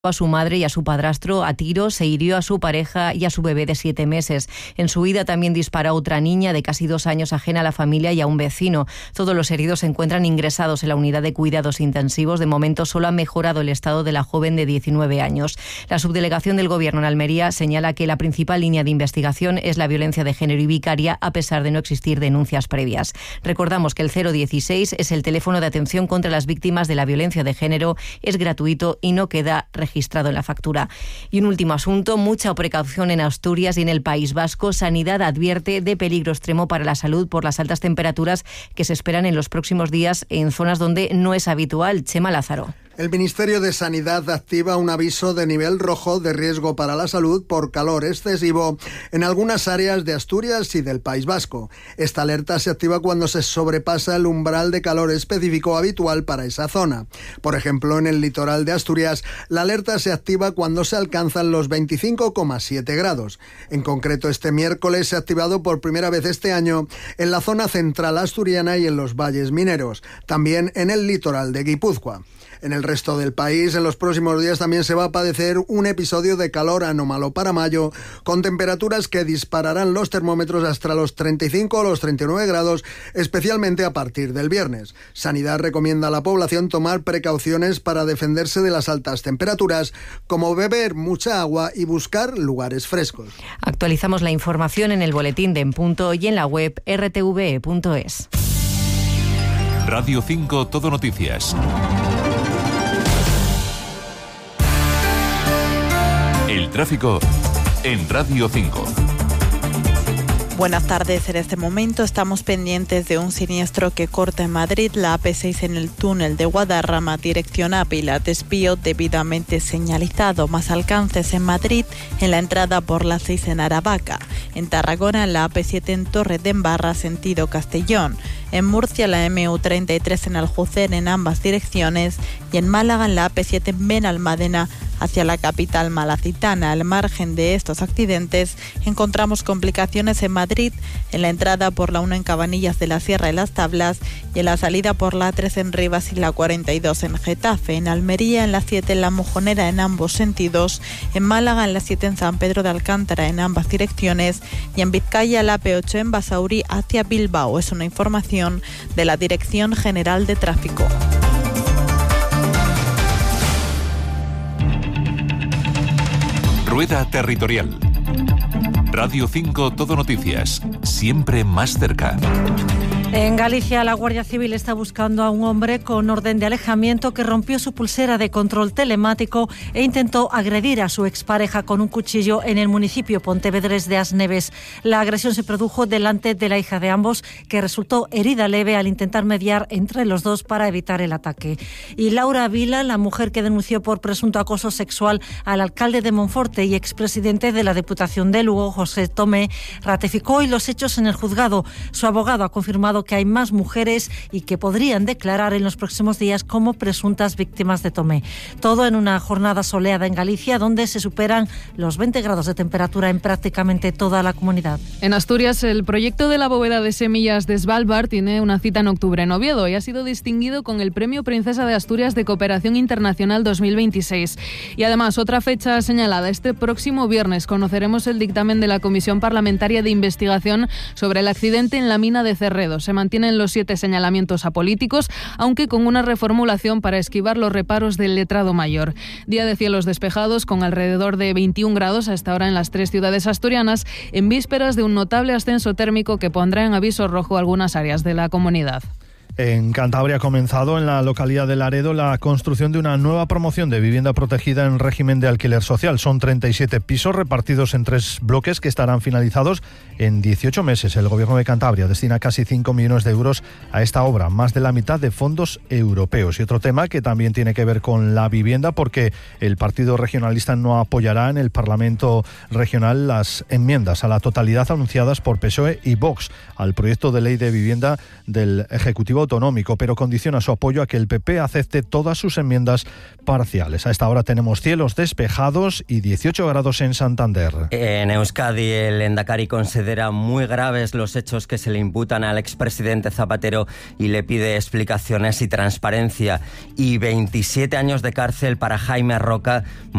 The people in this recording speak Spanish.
a su madre y a su padrastro a tiros, se hirió a su pareja y a su bebé de 7 meses. En su huida también disparó a otra niña de casi 2 años ajena a la familia y a un vecino. Todos los heridos se encuentran ingresados en la unidad de cuidados intensivos. De momento solo ha mejorado el estado de la joven de 19 años. La subdelegación del Gobierno en Almería señala que la principal línea de investigación es la violencia de género y vicaria, a pesar de no existir denuncias previas. Recordamos que el 016 es el teléfono de atención contra las víctimas de la violencia de género, es gratuito y no queda registrado en la factura. Y un último asunto, mucha precaución en Asturias y en el País Vasco. Sanidad advierte de peligro extremo para la salud por las altas temperaturas que se esperan en los próximos días en zonas donde no es habitual. Chema Lázaro. El Ministerio de Sanidad activa un aviso de nivel rojo de riesgo para la salud por calor excesivo en algunas áreas de Asturias y del País Vasco. Esta alerta se activa cuando se sobrepasa el umbral de calor específico habitual para esa zona. Por ejemplo, en el litoral de Asturias, la alerta se activa cuando se alcanzan los 25,7 grados. En concreto, este miércoles se ha activado por primera vez este año en la zona central asturiana y en los valles mineros, también en el litoral de Guipúzcoa. En el resto del país, en los próximos días también se va a padecer un episodio de calor anómalo para mayo, con temperaturas que dispararán los termómetros hasta los 35 o los 39 grados, especialmente a partir del viernes. Sanidad recomienda a la población tomar precauciones para defenderse de las altas temperaturas, como beber mucha agua y buscar lugares frescos. Actualizamos la información en el boletín de En Punto y en la web rtve.es. Radio 5 Todo Noticias. El tráfico en Radio 5. Buenas tardes. En este momento estamos pendientes de un siniestro que corta en Madrid la AP6 en el túnel de Guadarrama, dirección Ávila, desvío debidamente señalizado. Más alcances en Madrid, en la entrada por la 6 en Aravaca. En Tarragona, en la AP7 en Torredembarra, sentido Castellón. En Murcia, la MU33 en Aljucer, en ambas direcciones. Y en Málaga, en la AP7 en Benalmádena, hacia la capital malacitana. Al margen de estos accidentes, encontramos complicaciones en Madrid, en la entrada por la 1 en Cabanillas de la Sierra y Las Tablas, y en la salida por la 3 en Rivas y la 42 en Getafe. En Almería, en la 7 en La Mojonera, en ambos sentidos. En Málaga, en la 7 en San Pedro de Alcántara, en ambas direcciones. Y en Vizcaya, la AP8 en Basauri, hacia Bilbao. Es una información de la Dirección General de Tráfico. Rueda Territorial. Radio 5 Todo Noticias. Siempre más cerca. En Galicia, la Guardia Civil está buscando a un hombre con orden de alejamiento que rompió su pulsera de control telemático e intentó agredir a su expareja con un cuchillo en el municipio pontevedrés de Asneves. La agresión se produjo delante de la hija de ambos, que resultó herida leve al intentar mediar entre los dos para evitar el ataque. Y Laura Vila, la mujer que denunció por presunto acoso sexual al alcalde de Monforte y expresidente de la Diputación de Lugo, José Tomé, ratificó hoy los hechos en el juzgado. Su abogado ha confirmado que hay más mujeres y que podrían declarar en los próximos días como presuntas víctimas de Tomé. Todo en una jornada soleada en Galicia, donde se superan los 20 grados de temperatura en prácticamente toda la comunidad. En Asturias, el proyecto de la bóveda de semillas de Svalbard tiene una cita en octubre en Oviedo y ha sido distinguido con el Premio Princesa de Asturias de Cooperación Internacional 2026. Y además, otra fecha señalada, este próximo viernes conoceremos el dictamen de la Comisión Parlamentaria de Investigación sobre el accidente en la mina de Cerredo. Se mantienen los 7 señalamientos a políticos, aunque con una reformulación para esquivar los reparos del letrado mayor. Día de cielos despejados con alrededor de 21 grados a esta hora en las 3 ciudades asturianas, en vísperas de un notable ascenso térmico que pondrá en aviso rojo algunas áreas de la comunidad. En Cantabria ha comenzado en la localidad de Laredo la construcción de una nueva promoción de vivienda protegida en régimen de alquiler social. Son 37 pisos repartidos en 3 bloques que estarán finalizados en 18 meses. El Gobierno de Cantabria destina casi 5 millones de euros a esta obra, más de la mitad de fondos europeos. Y otro tema que también tiene que ver con la vivienda, porque el Partido Regionalista no apoyará en el Parlamento Regional las enmiendas a la totalidad anunciadas por PSOE y Vox al proyecto de ley de vivienda del Ejecutivo Ejecutivo autonómico, pero condiciona su apoyo a que el PP acepte todas sus enmiendas parciales. A esta hora tenemos cielos despejados y 18 grados en Santander. En Euskadi, el Lehendakari considera muy graves los hechos que se le imputan al expresidente Zapatero y le pide explicaciones y transparencia. Y 27 años de cárcel para Jaime Roca,